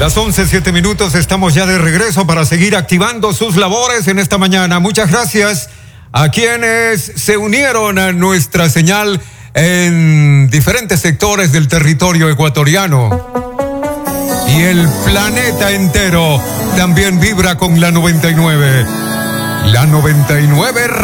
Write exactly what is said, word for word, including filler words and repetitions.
Las once, siete minutos, estamos ya de regreso para seguir activando sus labores en esta mañana. Muchas gracias a quienes se unieron a nuestra señal en diferentes sectores del territorio ecuatoriano. Y el planeta entero también vibra con la noventa y nueve. La noventa y nueve